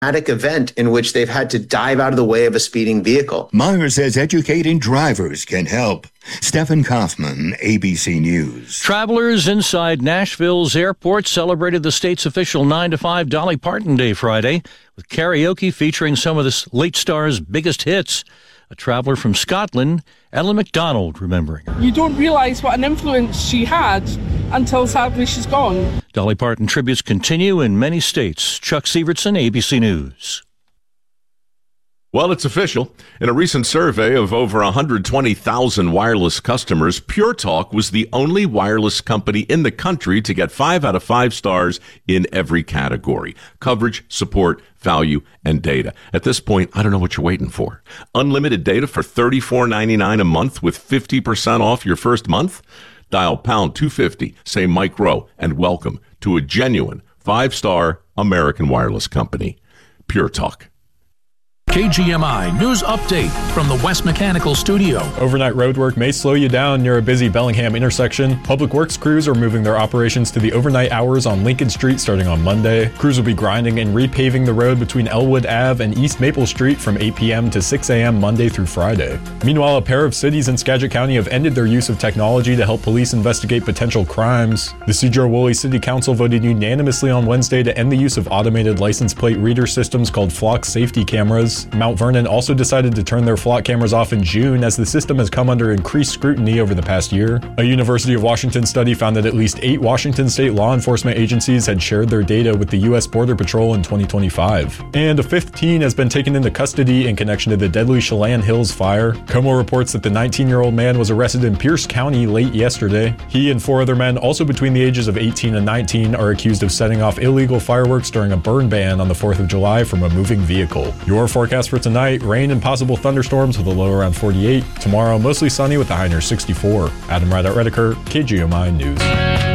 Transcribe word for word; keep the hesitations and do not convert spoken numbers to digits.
event in which they've had to dive out of the way of a speeding vehicle. Meyer says educating drivers can help. Stephen Kaufman, A B C News. Travelers inside Nashville's airport celebrated the state's official nine to five Dolly Parton Day Friday with karaoke featuring some of the late star's biggest hits. A traveler from Scotland, Ellen MacDonald, remembering her. You don't realise what an influence she had until sadly she's gone. Dolly Parton tributes continue in many states. Chuck Sievertson, A B C News. Well, it's official. In a recent survey of over one hundred twenty thousand wireless customers, Pure Talk was the only wireless company in the country to get five out of five stars in every category: coverage, support, value, and data. At this point, I don't know what you're waiting for. Unlimited data for thirty-four ninety-nine a month with fifty percent off your first month? Dial pound two fifty, say Mike Rowe, and welcome to a genuine five-star American wireless company. Pure Talk. K G M I News Update from the West Mechanical Studio. Overnight roadwork may slow you down near a busy Bellingham intersection. Public Works crews are moving their operations to the overnight hours on Lincoln Street starting on Monday. Crews will be grinding and repaving the road between Elwood Avenue and East Maple Street from eight p.m. to six a.m. Monday through Friday. Meanwhile, a pair of cities in Skagit County have ended their use of technology to help police investigate potential crimes. The Sedro-Woolley City Council voted unanimously on Wednesday to end the use of automated license plate reader systems called Flock safety cameras. Mount Vernon also decided to turn their flock cameras off in June as the system has come under increased scrutiny over the past year. A University of Washington study found that at least eight Washington state law enforcement agencies had shared their data with the U S Border Patrol in twenty twenty-five. And a fifth teen has been taken into custody in connection to the deadly Chelan Hills fire. Como reports that the nineteen-year-old man was arrested in Pierce County late yesterday. He and four other men, also between the ages of eighteen and nineteen, are accused of setting off illegal fireworks during a burn ban on the fourth of July from a moving vehicle. Your forecast for tonight: rain and possible thunderstorms with a low around forty-eight. Tomorrow, mostly sunny with a high near sixty-four. Adam Rideout Redeker, K G M I News.